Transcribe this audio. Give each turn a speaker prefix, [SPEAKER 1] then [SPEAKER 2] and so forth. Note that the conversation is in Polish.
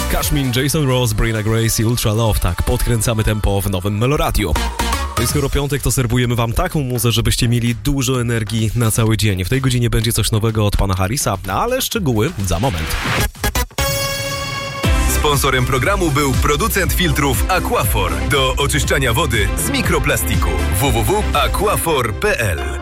[SPEAKER 1] Kashmin, Jason Ross, Brina Grace i Ultra Love. Tak, podkręcamy tempo w nowym Meloradio. No i skoro piątek, to serwujemy wam taką muzę, żebyście mieli dużo energii na cały dzień. W tej godzinie będzie coś nowego od pana Harrisa, ale szczegóły za moment.
[SPEAKER 2] Sponsorem programu był producent filtrów Aquaphor do oczyszczania wody z mikroplastiku. www.aquaphor.pl